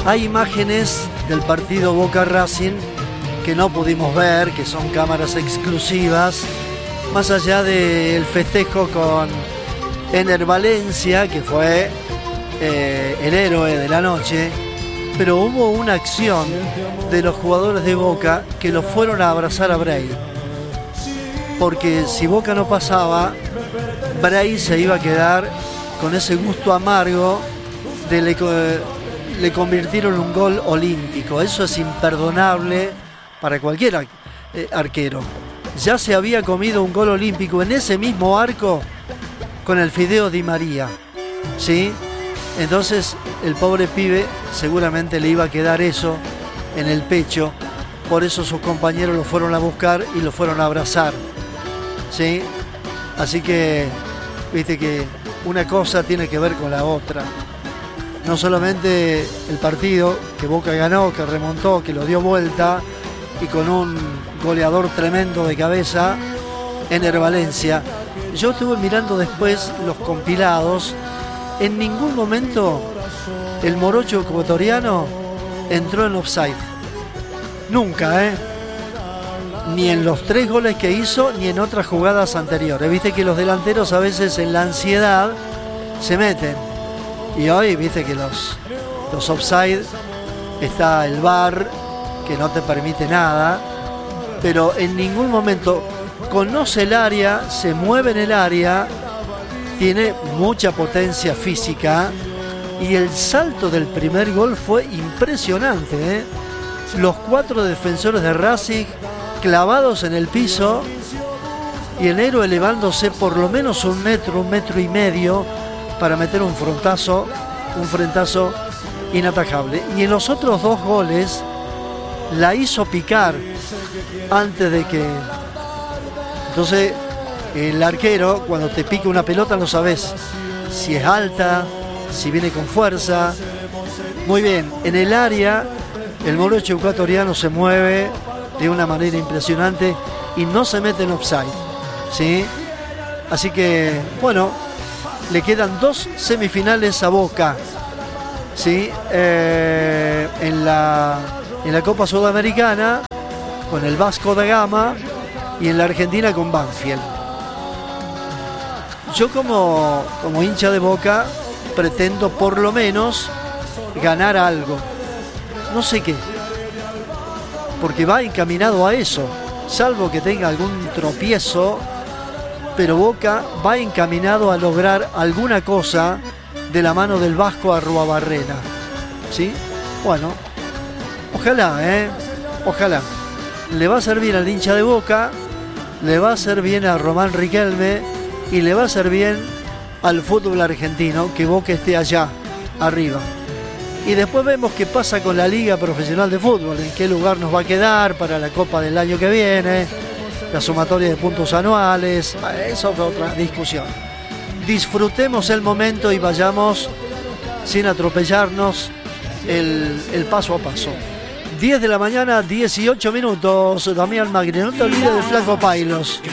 Hay imágenes del partido Boca Racing que no pudimos ver, que son cámaras exclusivas, más allá del festejo con Ener Valencia, que fue el héroe de la noche, pero hubo una acción de los jugadores de Boca que lo fueron a abrazar a Bray, porque si Boca no pasaba, Bray se iba a quedar con ese gusto amargo de le convirtieron en un gol olímpico. Eso es imperdonable para cualquier arquero. Ya se había comido un gol olímpico en ese mismo arco con el Fideo Di María, ¿sí? Entonces el pobre pibe seguramente le iba a quedar eso en el pecho, por eso sus compañeros lo fueron a buscar y lo fueron a abrazar, ¿sí? Así que, viste que una cosa tiene que ver con la otra. No solamente el partido que Boca ganó, que remontó, que lo dio vuelta, y con un goleador tremendo de cabeza, Ener Valencia. Yo estuve mirando después los compilados. En ningún momento el morocho ecuatoriano entró en offside. Nunca, ni en los 3 goles que hizo, ni en otras jugadas anteriores. Viste que los delanteros a veces en la ansiedad se meten. Y hoy viste que los offside, está el VAR que no te permite nada, pero en ningún momento conoce el área, se mueve en el área, tiene mucha potencia física, y el salto del primer gol fue impresionante, Los 4 defensores de Racing clavados en el piso y el héroe elevándose por lo menos 1 metro y medio para meter un frentazo inatajable. Y en los otros 2 goles la hizo picar antes de que... Entonces el arquero, cuando te pica una pelota, no sabes si es alta, si viene con fuerza. Muy bien, en el área el morocho ecuatoriano se mueve de una manera impresionante y no se mete en offside, ¿sí? Así que, bueno, le quedan 2 semifinales a Boca, ¿sí? En la Copa Sudamericana con el Vasco da Gama y en la Argentina con Banfield. Yo como hincha de Boca pretendo por lo menos ganar algo, no sé qué, porque va encaminado a eso, salvo que tenga algún tropiezo, pero Boca va encaminado a lograr alguna cosa de la mano del Vasco Arruabarrena, ¿sí? Bueno, ojalá, ojalá. Le va a hacer bien al hincha de Boca, le va a hacer bien a Román Riquelme y le va a hacer bien al fútbol argentino que Boca esté allá, arriba. Y después vemos qué pasa con la Liga Profesional de Fútbol, en qué lugar nos va a quedar para la Copa del año que viene, la sumatoria de puntos anuales, eso es otra discusión. Disfrutemos el momento y vayamos sin atropellarnos el paso a paso. 10 de la mañana, 18 minutos. Damián Magri, no te olvides del Flaco Pailos.